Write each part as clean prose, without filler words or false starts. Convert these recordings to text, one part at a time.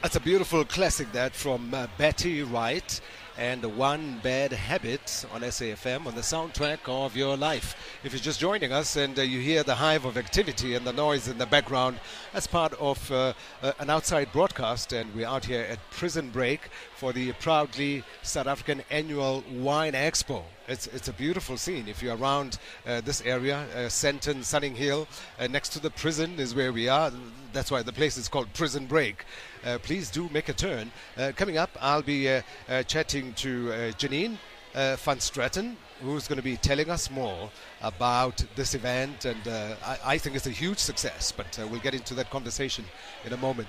That's a beautiful classic that from Betty Wright and One Bad Habit on SAFM on the soundtrack of your life. If you're just joining us and you hear the hive of activity and the noise in the background, that's part of an outside broadcast, and we're out here at Prison Break for the proudly South African annual Wine Expo. It's a beautiful scene. If you're around this area, Senton, Sunning Hill, next to the prison is where we are. That's why the place is called Prison Break. Please do make a turn. Coming up, I'll be chatting to Janine van Straten, who's going to be telling us more about this event. And I think it's a huge success, but we'll get into that conversation in a moment.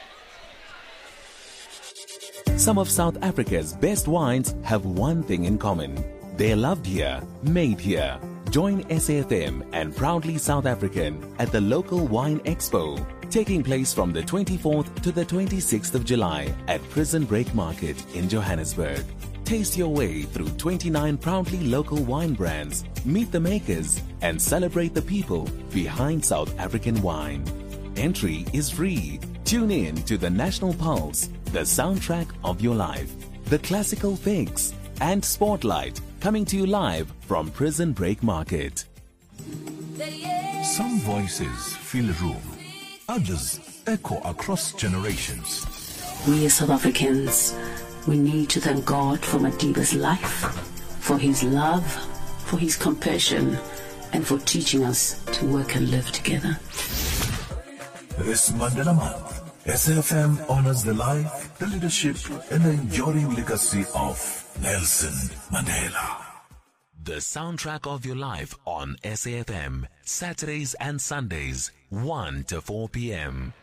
Some of South Africa's best wines have one thing in common. They're loved here, made here. Join SAFM and Proudly South African at the local Wine Expo, taking place from the 24th to the 26th of July at Prison Break Market in Johannesburg. Taste your way through 29 proudly local wine brands, meet the makers, and celebrate the people behind South African wine. Entry is free. Tune in to the National Pulse, the soundtrack of your life, the Classical Fix, and Spotlight, coming to you live from Prison Break Market. Some voices fill a room, others echo across generations. We as South Africans, we need to thank God for Madiba's life, for his love, for his compassion, and for teaching us to work and live together. This Mandela Month, SAFM honors the life, the leadership, and the enduring legacy of Nelson Mandela. The soundtrack of your life on SAFM, Saturdays and Sundays, 1 to 4 p.m.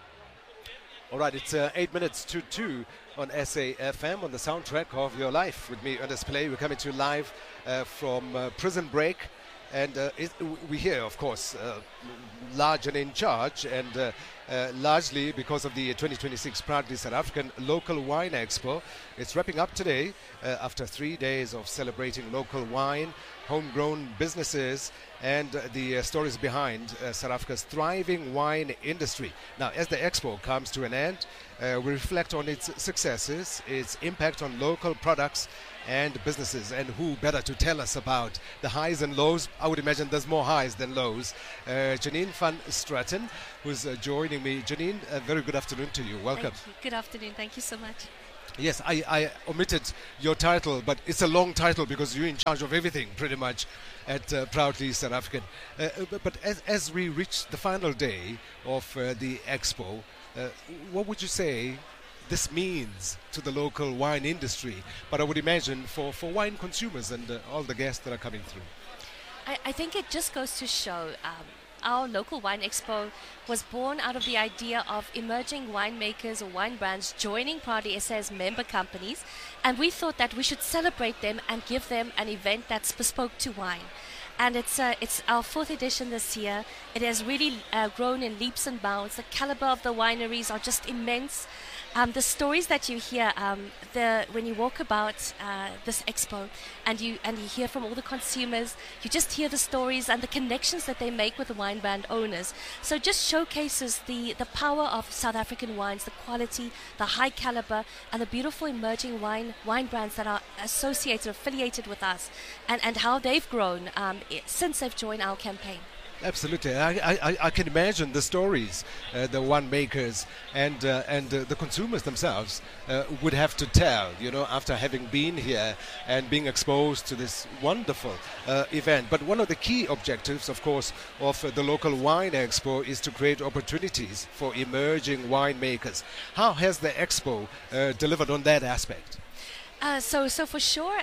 All right, it's 8 minutes to 2 on SAFM on the soundtrack of your life. With me, Ernest Pillay. We're coming to you live from Prison Break. And we here, of course, large and in charge, and largely because of the 2026 Proudly South African Local Wine Expo. It's wrapping up today after 3 days of celebrating local wine, homegrown businesses, and the stories behind South Africa's thriving wine industry. Now, as the expo comes to an end, we reflect on its successes, its impact on local products and businesses, and who better to tell us about the highs and lows? I would imagine there's more highs than lows. Janine van Straten, who's joining me. Janine, a very good afternoon to you. Welcome. Thank you. Good afternoon. Thank you so much. Yes, I omitted your title, but it's a long title because you're in charge of everything pretty much at Proudly South African. But as we reach the final day of the expo, what would you say this means to the local wine industry, but I would imagine for wine consumers and all the guests that are coming through? I think it just goes to show our local wine expo was born out of the idea of emerging winemakers or wine brands joining Proudly SA's member companies, and we thought that we should celebrate them and give them an event that's bespoke to wine. And it's our fourth edition this year. It has really grown in leaps and bounds. The caliber of the wineries are just immense. The stories that you hear when you walk about this expo and you hear from all the consumers, you just hear the stories and the connections that they make with the wine brand owners. So it just showcases the power of South African wines, the quality, the high caliber, and the beautiful emerging wine brands that are affiliated with us, and how they've grown since they've joined our campaign. Absolutely. I can imagine the stories the winemakers and the consumers themselves would have to tell, after having been here and being exposed to this wonderful event. But one of the key objectives, of course, of the local wine expo is to create opportunities for emerging winemakers. How has the expo delivered on that aspect? So for sure,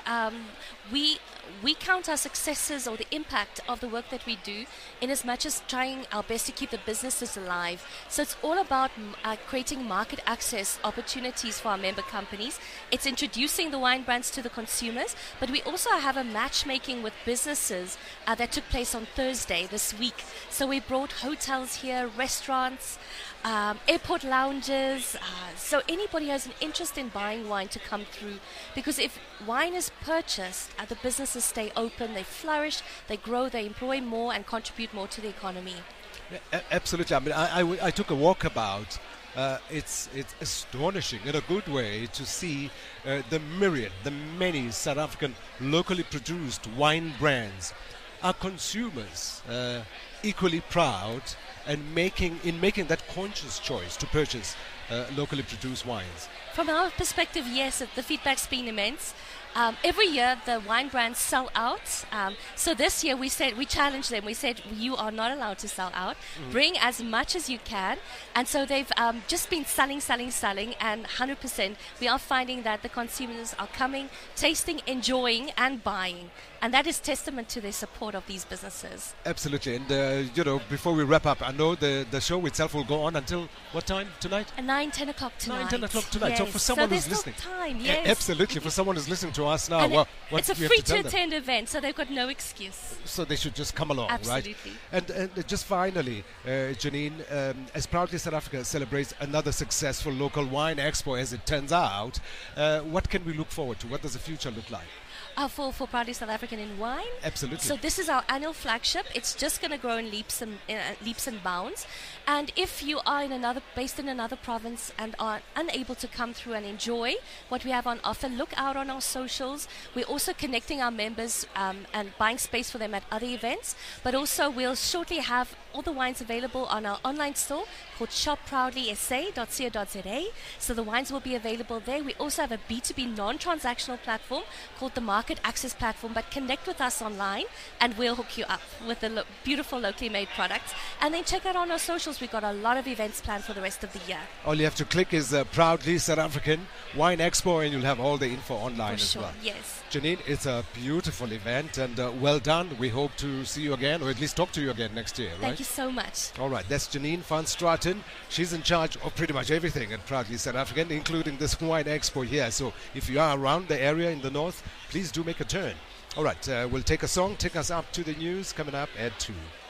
we count our successes or the impact of the work that we do in as much as trying our best to keep the businesses alive. So it's all about creating market access opportunities for our member companies. It's introducing the wine brands to the consumers, but we also have a matchmaking with businesses that took place on Thursday this week. So we brought hotels here, restaurants, airport lounges, so anybody who has an interest in buying wine to come through, because if wine is purchased, the businesses stay open, they flourish, they grow, they employ more and contribute more to the economy. Absolutely. I mean, I took a walk about it's astonishing in a good way to see the many South African locally produced wine brands. Are consumers equally proud and making that conscious choice to purchase locally produced wines? From our perspective, yes, the feedback's been immense. Every year the wine brands sell out. So this year we challenged them. We said, you are not allowed to sell out. Bring as much as you can. And so they've just been selling. And 100% we are finding that the consumers are coming, tasting, enjoying and buying. And that is testament to the support of these businesses. Absolutely. And, before we wrap up, I know the show itself will go on until what time tonight? 9-10 o'clock tonight. 9-10 o'clock tonight. Yes. So for someone who's there's listening. Still time, yes. Absolutely. For someone who's listening to us now, and what it's a do we free have to tell to attend event, so they've got no excuse. So they should just come along, Absolutely. right? And just finally, Janine, as Proudly South Africa celebrates another successful local wine expo, as it turns out, what can we look forward to? What does the future look like? For Proudly South African in wine. Absolutely. So this is our annual flagship. It's just going to grow in leaps and bounds. And if you are based in another province and are unable to come through and enjoy what we have on offer, look out on our socials. We're also connecting our members and buying space for them at other events. But also we'll shortly have all the wines available on our online store called shopproudlysa.co.za. So the wines will be available there. We also have a B2B non-transactional platform called the Market Access Platform, but connect with us online and we'll hook you up with the beautiful locally made products. And then check out on our socials. We've got a lot of events planned for the rest of the year. All you have to click is Proudly South African Wine Expo and you'll have all the info online For sure, well. Yes. Janine, it's a beautiful event and well done. We hope to see you again, or at least talk to you again next year, right? Thank you so much. All right, that's Janine van Straten. She's in charge of pretty much everything at Proudly South African, including this wine expo here. So if you are around the area in the north, please do make a turn. All right, we'll take a song, take us up to the news coming up at 2.